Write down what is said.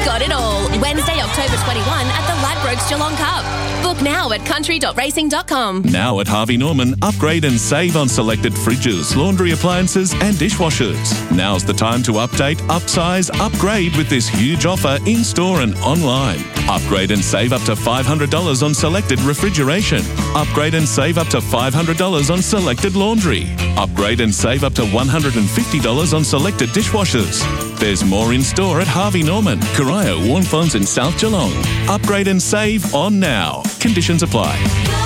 got it all. Wednesday, October 21 at the Ladbrokes Geelong Cup. Book now at country.racing.com. Now at Harvey Norman, upgrade and save on selected fridges, laundry appliances and dishwashers. Now's the time to update, upsize, upgrade with this huge offer in-store and online. Upgrade and save up to $500 on selected refrigeration. Upgrade and save up to $500 on selected laundry. Upgrade and save up to $150 on selected dishwashers. There's more in store at Harvey Norman, Corio, Warnfonds and South Geelong. Upgrade and save on now. Conditions apply.